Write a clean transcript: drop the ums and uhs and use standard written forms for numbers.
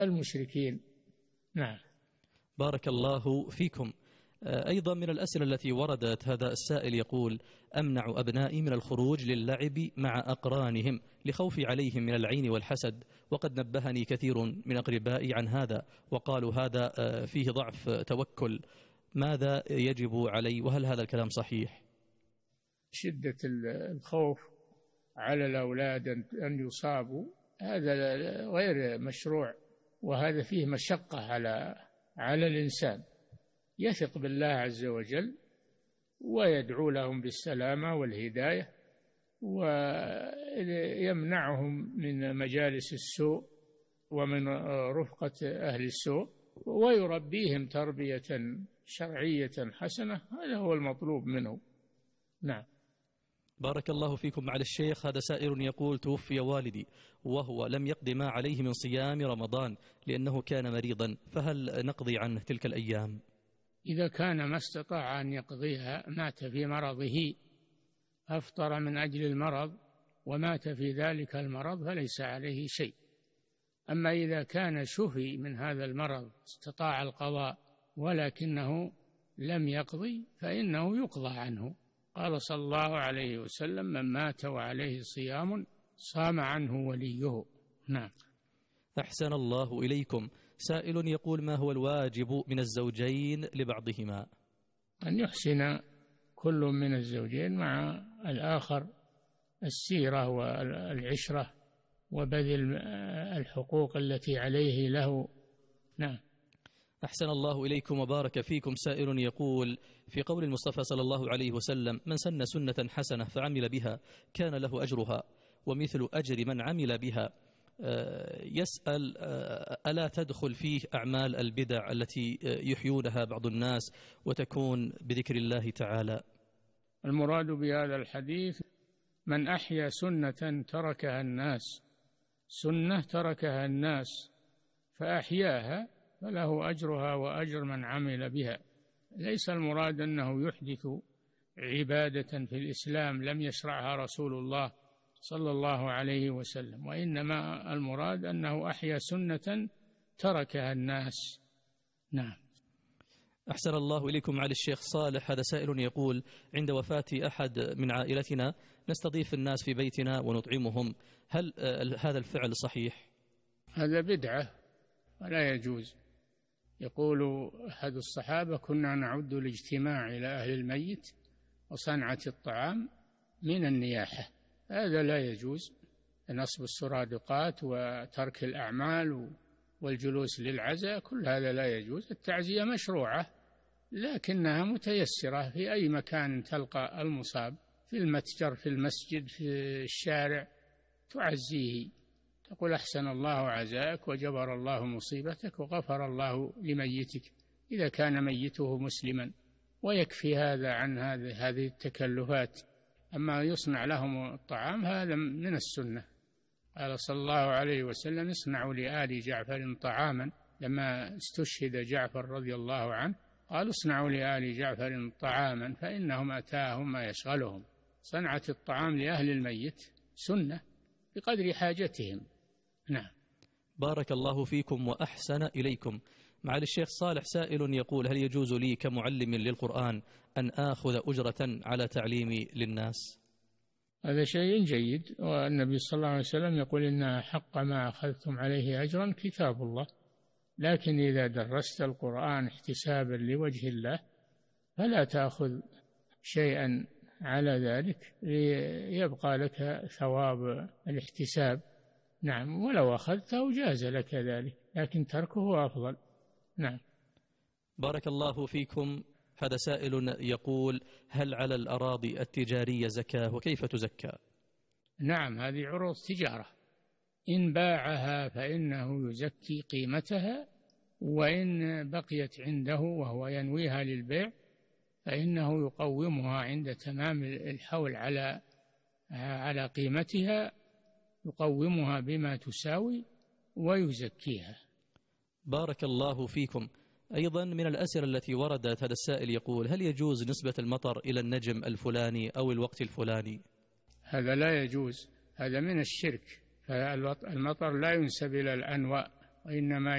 المشركين. نعم. بارك الله فيكم. أيضا من الأسئلة التي وردت، هذا السائل يقول: أمنع أبنائي من الخروج للعب مع أقرانهم لخوفي عليهم من العين والحسد، وقد نبهني كثير من أقربائي عن هذا وقالوا هذا فيه ضعف توكل، ماذا يجب علي وهل هذا الكلام صحيح؟ شدة الخوف على الأولاد أن يصابوا هذا غير مشروع، وهذا فيه مشقة على الإنسان. يثق بالله عز وجل ويدعو لهم بالسلامة والهداية، ويمنعهم من مجالس السوء ومن رفقة أهل السوء، ويربيهم تربية شرعية حسنة. هذا هو المطلوب منه. نعم. بارك الله فيكم معالي الشيخ. هذا سائل يقول: توفي والدي وهو لم يقض ما عليه من صيام رمضان لأنه كان مريضا، فهل نقضي عنه تلك الأيام؟ إذا كان ما استطاع أن يقضيها، مات في مرضه، أفطر من أجل المرض ومات في ذلك المرض، فليس عليه شيء. أما إذا كان شفي من هذا المرض استطاع القضاء ولكنه لم يقضي، فإنه يقضى عنه. قال صلى الله عليه وسلم: من مات وعليه صيام صام عنه وليه. نعم. أحسن الله إليكم. سائل يقول: ما هو الواجب من الزوجين لبعضهما؟ أن يحسن كل من الزوجين مع الآخر السيرة والعشرة وبذل الحقوق التي عليه له. نعم. أحسن الله إليكم وبارك فيكم. سائل يقول: في قول المصطفى صلى الله عليه وسلم: من سن سنة حسنة فعمل بها كان له أجرها ومثل أجر من عمل بها، يسأل: ألا تدخل فيه أعمال البدع التي يحيونها بعض الناس وتكون بذكر الله تعالى؟ المراد بهذا الحديث من أحيا سنة تركها الناس، سنة تركها الناس فأحياها فله أجرها وأجر من عمل بها. ليس المراد أنه يحدث عبادة في الإسلام لم يشرعها رسول الله صلى الله عليه وسلم، وإنما المراد أنه أحيا سنة تركها الناس. نعم. أحسن الله إليكم على الشيخ صالح. هذا سائل يقول: عند وفاة أحد من عائلتنا نستضيف الناس في بيتنا ونطعمهم، هل هذا الفعل صحيح؟ هذا بدعة ولا يجوز. يقول أحد الصحابة: كنا نعد الاجتماع إلى أهل الميت وصنعة الطعام من النياحة. هذا لا يجوز، نصب السرادقات وترك الأعمال والجلوس للعزاء، كل هذا لا يجوز. التعزية مشروعة لكنها متيسرة في أي مكان تلقى المصاب، في المتجر، في المسجد، في الشارع، تعزيه، تقول: أحسن الله عزاك وجبر الله مصيبتك وغفر الله لميتك، إذا كان ميته مسلما، ويكفي هذا عن هذه التكلفات. أما يصنع لهم الطعام هذا من السنة. قال صلى الله عليه وسلم: اصنعوا لآل جعفر طعاما. لما استشهد جعفر رضي الله عنه قالوا: اصنعوا لآل جعفر طعاما فإنهم أتاهم ما يشغلهم. صنعة الطعام لأهل الميت سنة بقدر حاجتهم. نعم. بارك الله فيكم وأحسن إليكم. معالي الشيخ صالح سائل يقول: هل يجوز لي كمعلم للقرآن أن آخذ أجرة على تعليمي للناس؟ هذا شيء جيد، والنبي صلى الله عليه وسلم يقول: إن حق ما أخذتم عليه أجرا كتاب الله. لكن إذا درست القرآن احتسابا لوجه الله فلا تأخذ شيئا على ذلك ليبقى لك ثواب الاحتساب. نعم. ولو أخذته جاز لك ذلك، لكن تركه أفضل. نعم. بارك الله فيكم. هذا سائل يقول: هل على الأراضي التجارية زكاة وكيف تزكى؟ نعم، هذه عروض تجارة، إن باعها فإنه يزكي قيمتها، وإن بقيت عنده وهو ينويها للبيع فإنه يقومها عند تمام الحول على قيمتها، يقومها بما تساوي ويزكيها. بارك الله فيكم. أيضا من الأسئلة التي وردت، هذا السائل يقول: هل يجوز نسبة المطر إلى النجم الفلاني أو الوقت الفلاني؟ هذا لا يجوز، هذا من الشرك. فالمطر لا ينسب إلى الأنواء، وإنما